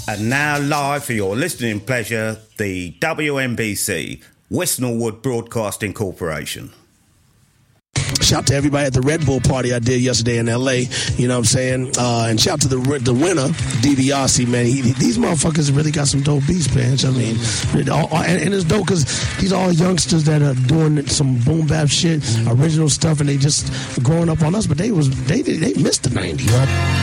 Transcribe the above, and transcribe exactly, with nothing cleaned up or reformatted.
And now live for your listening pleasure, the W N B C, West Norwood Broadcasting Corporation. Shout out to everybody at the Red Bull party I did yesterday in L A. You know what I'm saying? Uh, and shout out to the the winner, DiBiase, man. He, he, these motherfuckers really got some dope beats, man. I mean, it all, and, and it's dope because these are all youngsters that are doing some boom bap shit, original stuff, and they just growing up on us. But they was they they missed the nineties.